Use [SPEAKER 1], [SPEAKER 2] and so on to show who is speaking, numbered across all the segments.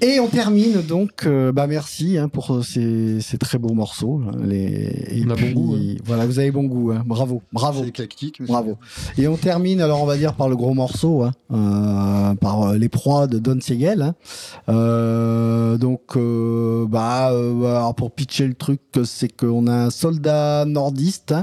[SPEAKER 1] Et on termine donc, merci pour ces très beaux morceaux.
[SPEAKER 2] On a bon goût.
[SPEAKER 1] Voilà, vous avez bon goût. Bravo.
[SPEAKER 3] C'est éclectique.
[SPEAKER 1] Bravo. Et on termine, alors on va dire par le gros morceau, par Les Proies de Don Siegel. Alors pour pitcher le truc, c'est qu'on a un soldat nordiste.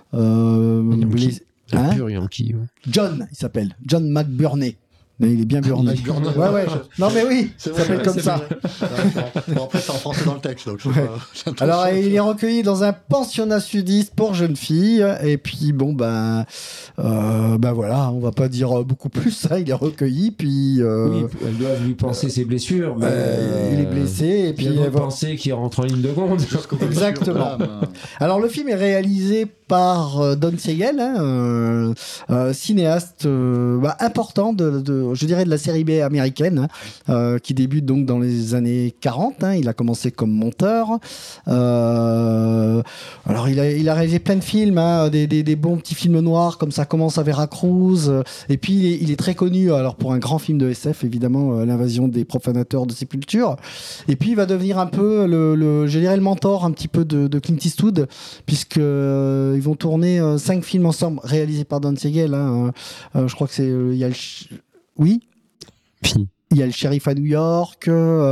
[SPEAKER 2] Pur Yankee.
[SPEAKER 1] John, il s'appelle John McBurney. Mais il est bien burné. Ouais. Non mais oui, ça s'appelle comme ça.
[SPEAKER 3] Bon, après c'est en français dans le texte. Donc
[SPEAKER 1] alors il est recueilli dans un pensionnat sudiste pour jeunes filles. Et puis voilà, on va pas dire beaucoup plus. Il est recueilli. Puis
[SPEAKER 2] oui, elles doivent lui penser ses blessures. Mais
[SPEAKER 1] il est blessé et puis
[SPEAKER 2] elles vont penser qu'il rentre en ligne de compte.
[SPEAKER 1] Exactement. Alors le film est réalisé par Don Siegel, cinéaste important je dirais de la série B américaine, qui débute donc dans les années 40. Il a commencé comme monteur. Alors il a réalisé plein de films, des bons petits films noirs comme Ça commence à Veracruz. Et puis il est très connu alors pour un grand film de SF, évidemment, L'invasion des profanateurs de sépulture. Et puis il va devenir un peu je dirais le mentor un petit peu de Clint Eastwood, puisque ils vont tourner 5 films ensemble réalisés par Don Siegel. Je crois que c'est il y a oui. Il y a Le Shérif à New York,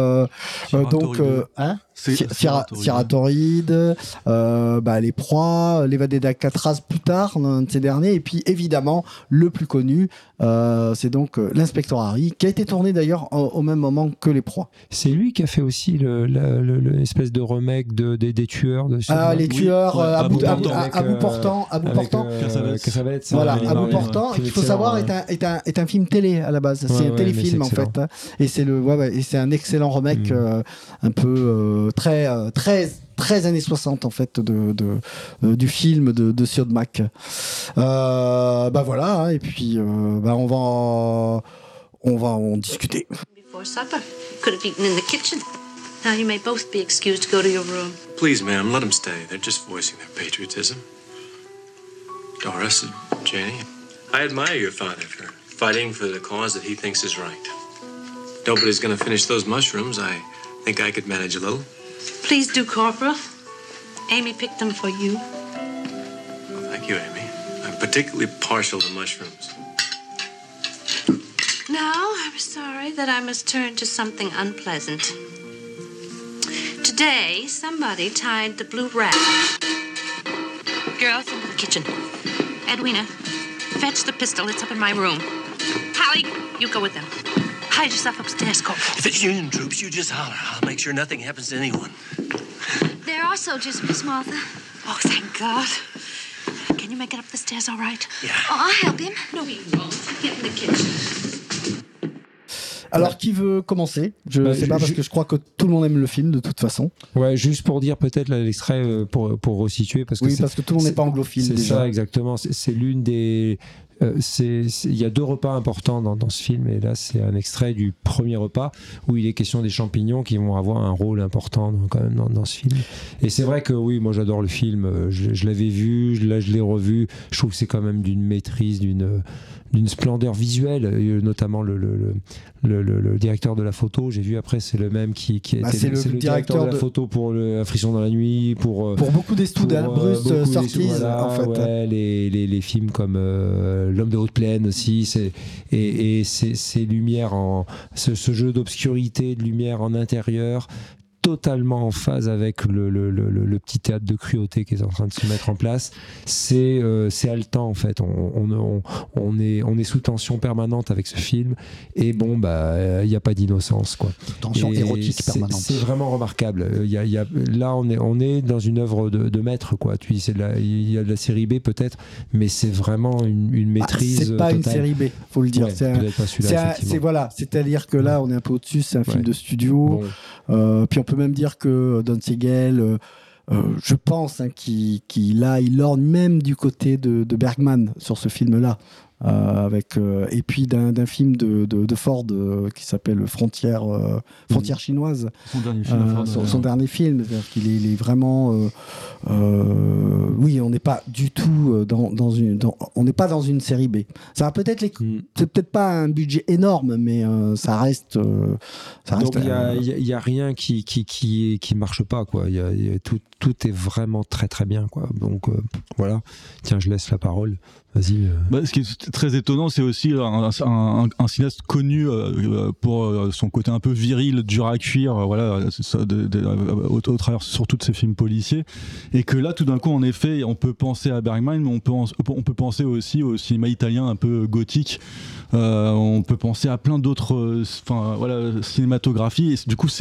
[SPEAKER 1] Sierra Torride, Les Proies, L'Évadé d'Alcatraz plus tard, un de ces derniers, et puis évidemment le plus connu, c'est donc l'Inspecteur Harry, qui a été tourné d'ailleurs au même moment que Les Proies.
[SPEAKER 2] C'est lui qui a fait aussi l'espèce de remake des tueurs.
[SPEAKER 1] Les tueurs à bout portant.
[SPEAKER 2] Cassavetes.
[SPEAKER 1] Voilà, à bout portant. Il faut savoir est un film télé à la base. C'est un téléfilm en fait. Et c'est c'est un excellent remake, un peu très années 60 en fait du film de Siodmak. Voilà, et puis on va en discuter.
[SPEAKER 4] Before supper, could have eaten in the kitchen. Now you may both be excused to go to your room.
[SPEAKER 5] Please, ma'am, let them stay. They're just voicing their patriotism. Doris, Janie, I admire your father for fighting for the cause that he thinks is right. Nobody's going to finish those mushrooms. I think I could manage a little.
[SPEAKER 4] Please do, Corporal. Amy picked them for you.
[SPEAKER 5] Well, thank you, Amy. I'm particularly partial to mushrooms.
[SPEAKER 4] Now, I'm sorry that I must turn to something unpleasant. Today, somebody tied the blue rat. Girls, into the kitchen. Edwina, fetch the pistol. It's up in my room. Hallie, you go with them. Hide yourself upstairs, Corporal.
[SPEAKER 5] If it's Union troops, you just holler. I'll make sure nothing happens to anyone.
[SPEAKER 6] There are soldiers, Miss Martha.
[SPEAKER 4] Oh, thank God. Can you make it up the stairs all right?
[SPEAKER 5] Yeah.
[SPEAKER 6] Oh, I'll help him.
[SPEAKER 4] No, he won't. Get in the kitchen.
[SPEAKER 1] Alors, qui veut commencer ? Je sais pas, parce que je crois que tout le monde aime le film, de toute façon.
[SPEAKER 2] Ouais, juste pour dire peut-être l'extrait, pour resituer. Parce que
[SPEAKER 1] tout le monde n'est pas anglophile.
[SPEAKER 2] C'est déjà. Ça, exactement. C'est l'une des... il y a 2 repas importants dans ce film, et là c'est un extrait du premier repas où il est question des champignons qui vont avoir un rôle important dans ce film. Et c'est vrai que oui, moi j'adore le film, je l'avais vu, là je l'ai revu, je trouve que c'est quand même d'une maîtrise, d'une splendeur visuelle, notamment le directeur de la photo, j'ai vu après, c'est le même qui était
[SPEAKER 1] c'est le
[SPEAKER 2] directeur de la photo pour Un frisson dans la nuit, pour
[SPEAKER 1] beaucoup d'Eastwood, Bruce Surtees,
[SPEAKER 2] voilà,
[SPEAKER 1] en fait.
[SPEAKER 2] Ouais, les films comme L'homme de haute plaine aussi, et ces lumières, ce jeu d'obscurité, de lumière en intérieur, totalement en phase avec le petit théâtre de cruauté qui est en train de se mettre en place. C'est haletant en fait. On est sous tension permanente avec ce film, et bon il n'y a pas d'innocence quoi.
[SPEAKER 3] Tension érotique permanente.
[SPEAKER 2] C'est vraiment remarquable. Là on est dans une œuvre de maître quoi. Il y a de la série B peut-être, mais c'est vraiment une maîtrise.
[SPEAKER 1] C'est pas
[SPEAKER 2] totale.
[SPEAKER 1] Une série B, faut le dire.
[SPEAKER 2] Ouais,
[SPEAKER 1] c'est-à-dire que là on est un peu au-dessus. C'est un film de studio. Puis on peut même dire que Don Siegel, je pense qu'il il lorgne même du côté de Bergman sur ce film-là. Et puis d'un film de Ford qui s'appelle Frontière chinoise.
[SPEAKER 7] Son dernier film.
[SPEAKER 1] Son dernier film, c'est-à-dire qu'il est vraiment. Oui, on n'est pas du tout on n'est pas dans une série B. Ça a peut-être c'est peut-être pas un budget énorme, mais ça reste.
[SPEAKER 2] Donc il y a rien qui marche pas, quoi. Tout est vraiment très très bien, quoi. Donc voilà. Tiens, je laisse la parole. Vas-y.
[SPEAKER 7] Ce qui est très étonnant, c'est aussi un cinéaste connu pour son côté un peu viril, dur à cuire, voilà, au travers surtout de ses films policiers, et que là, tout d'un coup, en effet, on peut penser à Bergman, mais on peut penser aussi au cinéma italien un peu gothique. On peut penser à plein d'autres, cinématographies. Et du coup,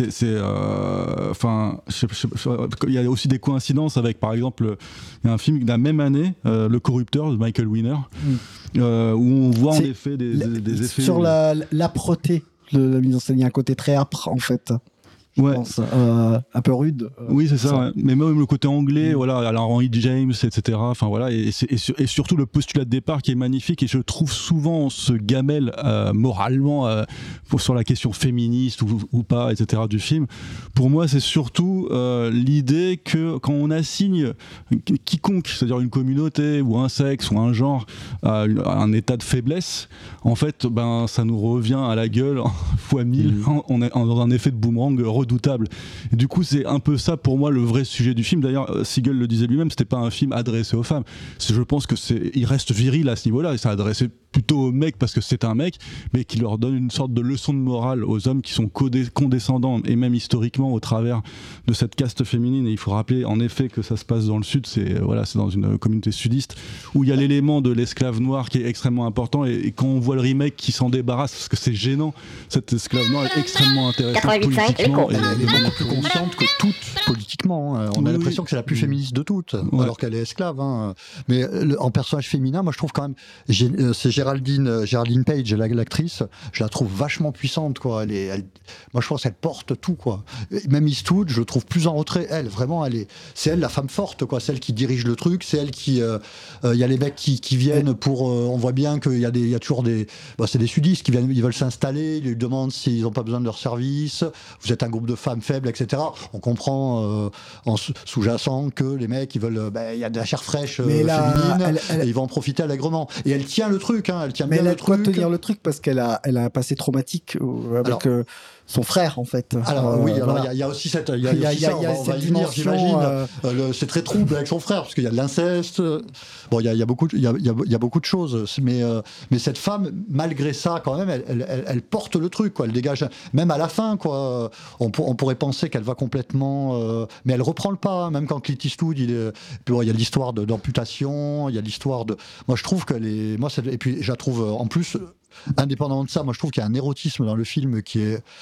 [SPEAKER 7] il y a aussi des coïncidences avec, par exemple, il y a un film de la même année, Le Corrupteur de Michael Winner. Où on voit en effet des effets
[SPEAKER 1] sur l'âpreté de la mise en scène. Il y a un côté très âpre en fait. Je pense, un peu rude.
[SPEAKER 7] Oui, c'est ça. Ouais. Mais même le côté anglais, voilà, alors Henry James, etc. Enfin voilà, et surtout le postulat de départ qui est magnifique. Et je trouve souvent ce gamelle moralement sur la question féministe ou pas, etc. du film. Pour moi, c'est surtout l'idée que quand on assigne quiconque, c'est-à-dire une communauté ou un sexe ou un genre, à un état de faiblesse, en fait, ça nous revient à la gueule fois 1000. On est dans un effet de boomerang redoutable. Et du coup, c'est un peu ça pour moi le vrai sujet du film. D'ailleurs, Siegel le disait lui-même, c'était pas un film adressé aux femmes. Je pense que il reste viril à ce niveau-là. Et c'est adressé plutôt aux mecs parce que c'est un mec, mais qui leur donne une sorte de leçon de morale aux hommes qui sont condescendants et même historiquement au travers de cette caste féminine. Et il faut rappeler en effet que ça se passe dans le sud. C'est dans une communauté sudiste où il y a l'élément de l'esclave noir qui est extrêmement important. Et quand on voit le remake qui s'en débarrasse, parce que c'est gênant, cet esclave noir est extrêmement intéressant politiquement.
[SPEAKER 3] Elle est beaucoup plus consciente que toutes politiquement. On a l'impression que c'est la plus féministe de toutes, alors qu'elle est esclave. Mais en personnage féminin, moi je trouve quand même, c'est Geraldine Page, l'actrice, je la trouve vachement puissante, quoi. Moi je pense qu'elle porte tout, quoi. Même Eastwood, je trouve plus en retrait. Elle, vraiment, c'est elle la femme forte, quoi. Celle qui dirige le truc, c'est elle qui. Il y a les mecs qui viennent pour. On voit bien qu'il y a toujours des. C'est des sudistes qui viennent, ils veulent s'installer, ils lui demandent s'ils n'ont pas besoin de leur service. Vous êtes un groupe de femmes faibles, etc. On comprend en sous-jacent que les mecs, ils veulent. Il y a de la chair fraîche féminine, et ils vont en profiter allègrement. Et elle tient le truc, elle tient bien le truc.
[SPEAKER 1] Mais elle doit tenir le truc parce qu'elle a un passé traumatique avec son frère, en fait.
[SPEAKER 3] Alors oui, il y a aussi cette. Il y a on va y venir, j'imagine. C'est très trouble avec son frère parce qu'il y a de l'inceste. Bon, il y a beaucoup de choses. Mais cette femme, malgré ça, quand même, elle porte le truc, quoi. Elle dégage. Même à la fin, quoi. On pourrait penser qu'elle va complètement. Mais elle reprend le pas. Même quand Clint Eastwood, il y a l'histoire d'amputation. Il y a l'histoire de. Moi, je trouve qu'elle est. Et puis, je la trouve en plus. Indépendamment de ça, moi je trouve qu'il y a un érotisme dans le film qui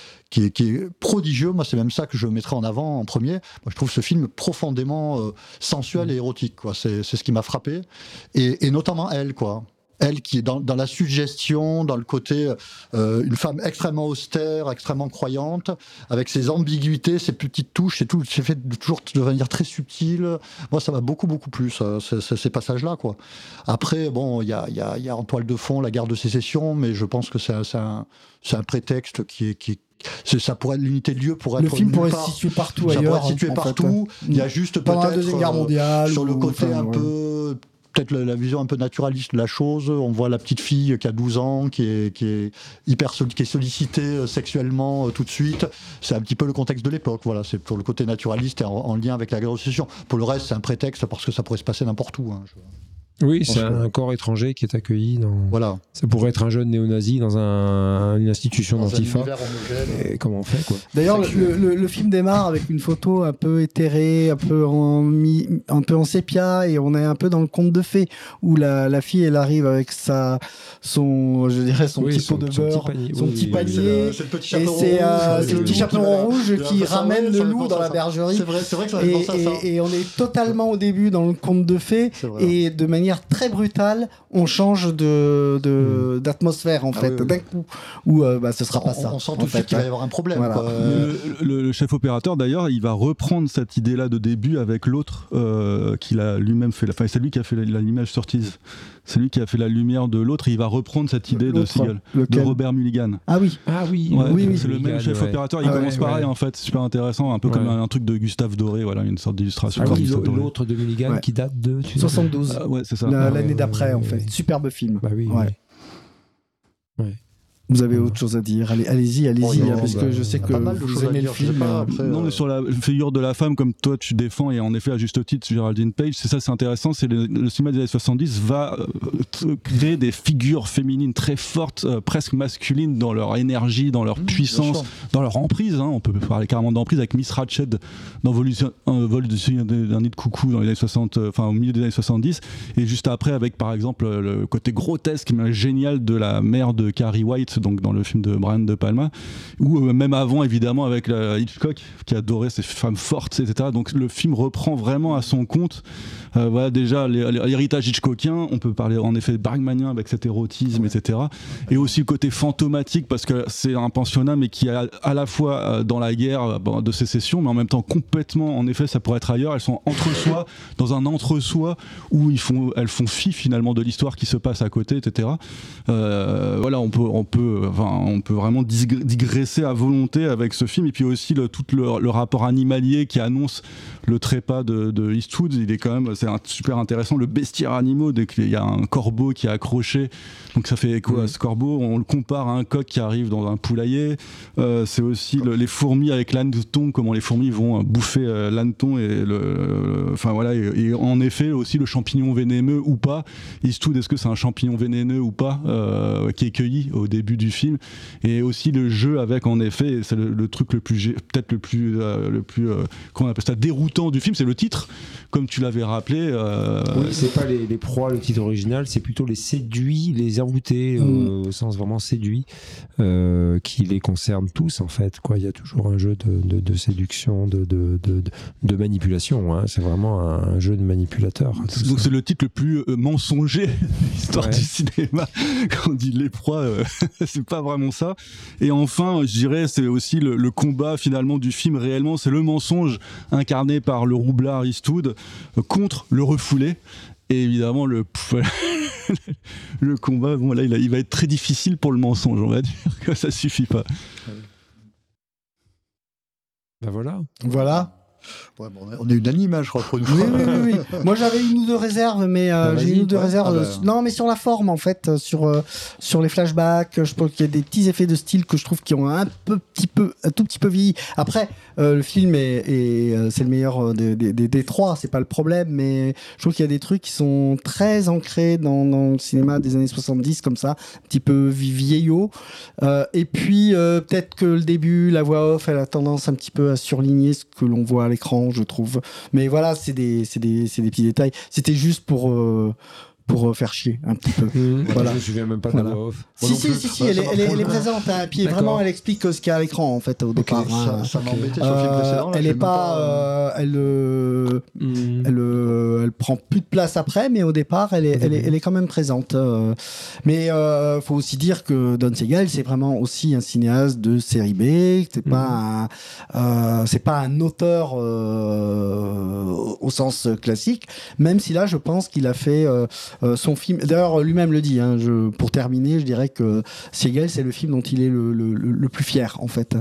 [SPEAKER 3] est prodigieux. Moi c'est même ça que je mettrais en avant en premier. Moi je trouve ce film profondément sensuel et érotique, quoi. C'est ce qui m'a frappé, et notamment elle, quoi. Elle qui est dans la suggestion, dans le côté une femme extrêmement austère, extrêmement croyante, avec ses ambiguïtés, ses petites touches, c'est fait toujours de manière très subtile. Moi, ça m'a beaucoup plu, ces passages-là, quoi. Après, bon, il y a en toile de fond la guerre de sécession, mais je pense que c'est un prétexte qui ça pourrait l'unité de lieu pourrait être.
[SPEAKER 1] Le film pourrait se situer partout ailleurs.
[SPEAKER 3] Ça pourrait se situer partout. Il y a juste
[SPEAKER 1] pendant
[SPEAKER 3] peut-être
[SPEAKER 1] la Deuxième Guerre mondiale
[SPEAKER 3] sur le côté un peu. Peut-être la vision un peu naturaliste de la chose. On voit la petite fille qui a 12 ans, qui est sollicitée sexuellement tout de suite. C'est un petit peu le contexte de l'époque. Voilà, c'est pour le côté naturaliste et en lien avec la guerre de sécession. Pour le reste, c'est un prétexte parce que ça pourrait se passer n'importe où.
[SPEAKER 2] Oui, c'est un corps étranger qui est accueilli dans.
[SPEAKER 3] Voilà.
[SPEAKER 2] Ça pourrait être un jeune néo-nazi dans une institution d'Antifa. Et comment on fait, quoi.
[SPEAKER 1] D'ailleurs, le film démarre avec une photo un peu éthérée, un peu en sépia, et on est un peu dans le conte de fées où la fille, elle arrive avec son petit pot de beurre, son petit panier,
[SPEAKER 3] c'est le petit
[SPEAKER 1] chaperon rouge qui ramène le loup dans la bergerie.
[SPEAKER 3] C'est vrai que ça fait penser à ça.
[SPEAKER 1] Et on est totalement au début dans le conte de fées, et de manière très brutale, on change d'atmosphère, en fait, d'un coup, où ce sera pas ça.
[SPEAKER 3] On sent tout de suite qu'il va y avoir un problème.
[SPEAKER 1] Voilà.
[SPEAKER 3] Quoi.
[SPEAKER 7] Le chef opérateur, d'ailleurs, il va reprendre cette idée-là de début avec l'autre qu'il a lui-même fait. Enfin, c'est lui qui a fait l'image sur Tease. C'est lui qui a fait la lumière de l'autre et il va reprendre cette idée de Siegel, de Robert Mulligan.
[SPEAKER 1] Ah oui.
[SPEAKER 7] C'est le même chef opérateur. Il commence pareil en fait, super intéressant, un peu comme un truc de Gustave Doré, voilà, une sorte d'illustration.
[SPEAKER 2] L'autre de Mulligan qui date de
[SPEAKER 1] 72.
[SPEAKER 7] C'est ça.
[SPEAKER 1] L'année d'après en fait. Superbe film.
[SPEAKER 2] Bah oui. Ouais.
[SPEAKER 1] Vous avez autre chose à dire? Allez-y, parce que je sais que vous aimez le film.
[SPEAKER 7] Non, mais sur la figure de la femme, comme toi tu défends, et en effet à juste titre, Geraldine Page, c'est intéressant, c'est le cinéma des années 70 va créer des figures féminines très fortes, presque masculines dans leur énergie, dans leur puissance, dans leur emprise. On peut parler carrément d'emprise avec Miss Ratched dans Vol d'un nid de coucou dans les années 60, au milieu des années 70, et juste après avec par exemple le côté grotesque mais génial de la mère de Carrie White, donc dans le film de Brian De Palma, ou même avant évidemment avec Hitchcock qui adorait ces femmes fortes, etc. Donc le film reprend vraiment à son compte déjà l'héritage hitchcockien. On peut parler en effet bergmanien avec cet érotisme, etc. Et aussi le côté fantomatique parce que c'est un pensionnat mais qui est à la fois dans la guerre de sécession mais en même temps complètement, en effet ça pourrait être ailleurs, elles sont entre soi, dans un entre-soi où elles font fi finalement de l'histoire qui se passe à côté, etc. On peut vraiment digresser à volonté avec ce film, et puis aussi tout le rapport animalier qui annonce le trépas de Eastwood. Il est quand même, c'est super intéressant, le bestiaire animaux, dès qu'il y a un corbeau qui est accroché, donc ça fait écho à ce corbeau, on le compare à un coq qui arrive dans un poulailler. C'est aussi les fourmis avec l'hanneton, comment les fourmis vont bouffer l'hanneton, et en effet aussi le champignon vénéneux ou pas. Eastwood, est-ce que c'est un champignon vénéneux ou pas qui est cueilli au début du film, et aussi le jeu avec, en effet, c'est le truc le plus comment on appelle ça, déroutant du film, c'est le titre, comme tu l'avais rappelé.
[SPEAKER 2] Oui, c'est pas les proies, le titre original, c'est plutôt les séduits, les envoûtés, au sens vraiment séduit, qui les concerne tous en fait, quoi. Il y a toujours un jeu de séduction, de manipulation, c'est vraiment un jeu de manipulateur.
[SPEAKER 7] Donc c'est le titre le plus mensonger de l'histoire du cinéma. Quand on dit les proies, c'est pas vraiment ça. Et enfin, je dirais, c'est aussi le combat finalement du film réellement, c'est le mensonge incarné par le roublard Eastwood contre le refoulé. Et évidemment, le combat, là, il va être très difficile pour le mensonge, on va dire que ça suffit pas.
[SPEAKER 2] Ben voilà.
[SPEAKER 3] Ouais, on est unanime, je crois.
[SPEAKER 1] Oui. Moi, j'avais une ou deux réserves, mais j'ai une ou deux réserves. Non, mais sur la forme, en fait, sur les flashbacks, je pense qu'il y a des petits effets de style que je trouve qui ont un tout petit peu vieilli. Après, le film c'est le meilleur des trois, c'est pas le problème, mais je trouve qu'il y a des trucs qui sont très ancrés dans le cinéma des années 70, comme ça, un petit peu vieillot. Et puis, peut-être que le début, la voix off, elle a tendance un petit peu à surligner ce que l'on voit à l'écran, je trouve. Mais voilà, c'est des petits détails. C'était juste pour faire chier un petit peu.
[SPEAKER 2] Voilà. Je me souviens même pas de la voix off.
[SPEAKER 1] Si, elle est présente. Puis vraiment, elle explique ce qu'il y a à l'écran en fait au départ.
[SPEAKER 3] Ça m'a embêté sur le film précédent.
[SPEAKER 1] Elle est pas, elle prend plus de place après, mais au départ, elle est quand même présente. Mais faut aussi dire que Don Siegel, c'est vraiment aussi un cinéaste de série B. C'est pas un auteur au sens classique. Même si là, je pense qu'il a fait son film. D'ailleurs, lui-même le dit. Pour terminer, je dirais que Siegel, c'est le film dont il est le plus fier, en fait.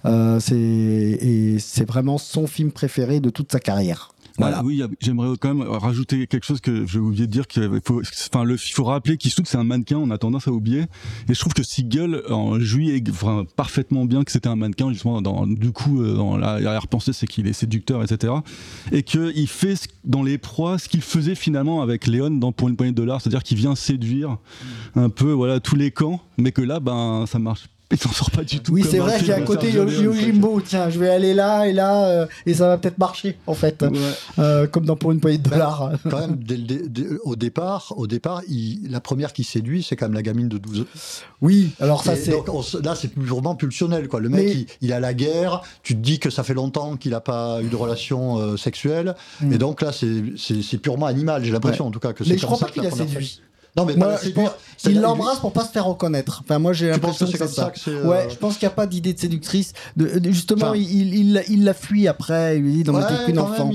[SPEAKER 1] C'est vraiment son film préféré de toute sa carrière. Voilà.
[SPEAKER 7] Oui, j'aimerais quand même rajouter quelque chose que j'ai oublié de dire. Il faut rappeler qu'Eastwood c'est un mannequin, on a tendance à oublier. Et je trouve que Siegel jouit parfaitement bien que c'était un mannequin, justement. Dans l'arrière-pensée, c'est qu'il est séducteur, etc. Et qu'il fait dans Les Proies ce qu'il faisait finalement avec Léon dans Pour une poignée de dollars, c'est-à-dire qu'il vient séduire un peu tous les camps, mais que là, ça marche. Il s'en sort pas du tout.
[SPEAKER 1] Oui, c'est vrai qu'il y a un côté Yojimbo. Tiens, je vais aller là et là, et ça va peut-être marcher, en fait. Ouais. Comme dans Pour une poignée de dollars.
[SPEAKER 3] Quand même, au départ, la première qui séduit, c'est quand même la gamine de 12 ans.
[SPEAKER 1] Oui, alors ça, c'est.
[SPEAKER 3] Donc, là, c'est vraiment pulsionnel, quoi. Le mec, il est à la guerre, tu te dis que ça fait longtemps qu'il n'a pas eu de relation sexuelle, et donc là, c'est purement animal, j'ai l'impression, en tout cas, que c'est comme ça.
[SPEAKER 1] Mais je crois pas qu'il a séduit.
[SPEAKER 3] Non, mais
[SPEAKER 1] moi, il l'embrasse pour pas se faire reconnaître. Enfin, moi, j'ai l'impression que c'est ça. Ouais, je pense qu'il n'y a pas d'idée de séductrice. Justement, il la fuit après. Il lui dit d'en mettre qu'une enfant.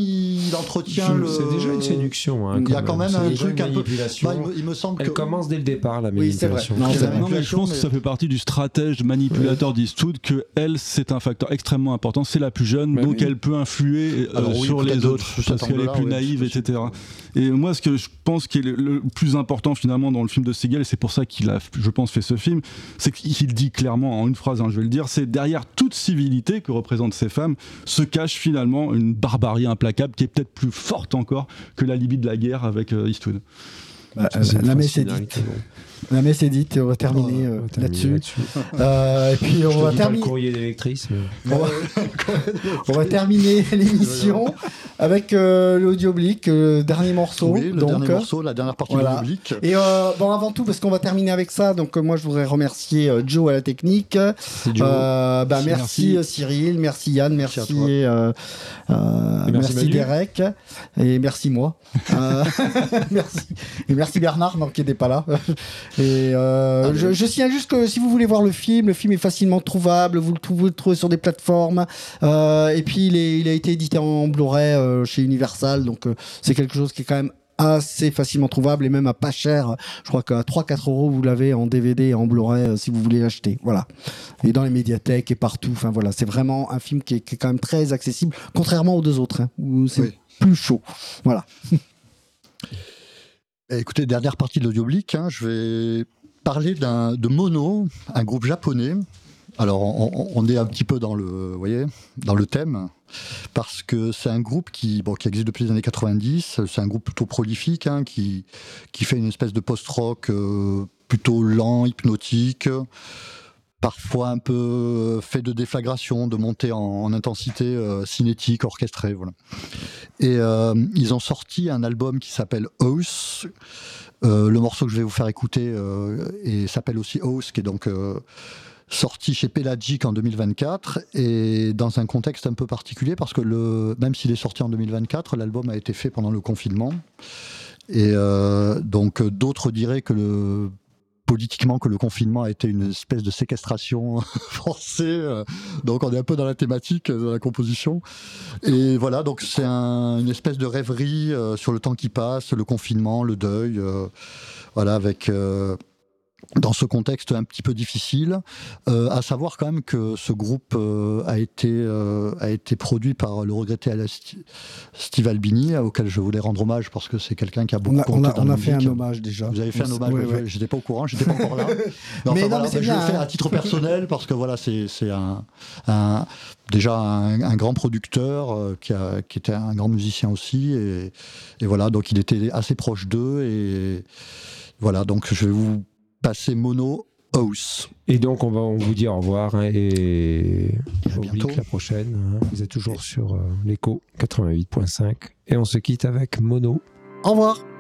[SPEAKER 3] il entretient
[SPEAKER 2] C'est déjà une séduction.
[SPEAKER 3] Il y a quand même un truc un peu.
[SPEAKER 2] Il me semble elle commence dès le départ, la manipulation.
[SPEAKER 1] Oui, c'est vrai.
[SPEAKER 7] Non, mais je pense que ça fait partie du stratège manipulateur d'Eastwood, que elle, c'est un facteur extrêmement important. C'est la plus jeune, donc elle peut influer sur les autres, parce qu'elle est plus naïve, etc. Et moi, ce que je pense qui est le plus important finalement dans le film de Seagal, et c'est pour ça qu'il a, je pense, fait ce film, c'est qu'il dit clairement en une phrase, je vais le dire, c'est derrière toute civilité que représentent ces femmes se cache finalement une barbarie implacable qui est peut-être plus forte encore que la Libye de la guerre avec Eastwood.
[SPEAKER 1] La messe est dite. La messe est dite et on va terminer là-dessus. Et puis on va terminer.
[SPEAKER 2] Le courrier des lectrices.
[SPEAKER 1] On va terminer l'émission avec l'audioblique, le dernier morceau.
[SPEAKER 3] Oui, le dernier morceau, la dernière partie de l'audioblique.
[SPEAKER 1] Et avant tout, parce qu'on va terminer avec ça, donc moi je voudrais remercier Joe à la technique. Merci Cyril, merci Yann, merci Derek et merci moi. Merci Bernard, qui n'était pas là. Et je tiens juste que si vous voulez voir le film est facilement trouvable, vous le trouvez sur des plateformes, et puis il a été édité en Blu-ray chez Universal, donc c'est quelque chose qui est quand même assez facilement trouvable et même à pas cher. Je crois qu'à 3-4 euros vous l'avez en DVD et en Blu-ray si vous voulez l'acheter. Voilà. Et dans les médiathèques et partout. Enfin voilà, c'est vraiment un film qui est quand même très accessible, contrairement aux deux autres, où c'est plus chaud. Voilà.
[SPEAKER 3] Écoutez, dernière partie de l'audioblique, je vais parler de Mono, un groupe japonais. Alors, on est un petit peu dans le thème, parce que c'est un groupe qui existe depuis les années 90. C'est un groupe plutôt prolifique, qui fait une espèce de post-rock plutôt lent, hypnotique, parfois un peu fait de déflagration, de montée en intensité cinétique, orchestrée. Voilà. Et ils ont sorti un album qui s'appelle House. Le morceau que je vais vous faire écouter s'appelle aussi House, qui est donc sorti chez Pelagic en 2024, et dans un contexte un peu particulier, parce que même s'il est sorti en 2024, l'album a été fait pendant le confinement. Et donc d'autres diraient que politiquement que le confinement a été une espèce de séquestration forcée, donc on est un peu dans la thématique de la composition. Et voilà, donc c'est une espèce de rêverie sur le temps qui passe, le confinement, le deuil, voilà, avec dans ce contexte un petit peu difficile, à savoir quand même que ce groupe a été produit par le regretté Steve Albini, auquel je voulais rendre hommage parce que c'est quelqu'un qui a beaucoup compté dans la musique. On a fait
[SPEAKER 1] un hommage déjà.
[SPEAKER 3] Vous avez fait un hommage, j'étais pas au courant, j'étais pas encore là. Mais je le fais à titre personnel parce que voilà, c'est déjà un grand producteur qui était un grand musicien aussi, et voilà, donc il était assez proche d'eux, et voilà, donc je vais vous passer Mono House.
[SPEAKER 2] Et donc on vous dit au revoir, et à bientôt. La prochaine, vous êtes toujours sur l'Echo 88.5 et on se quitte avec Mono.
[SPEAKER 1] Au revoir.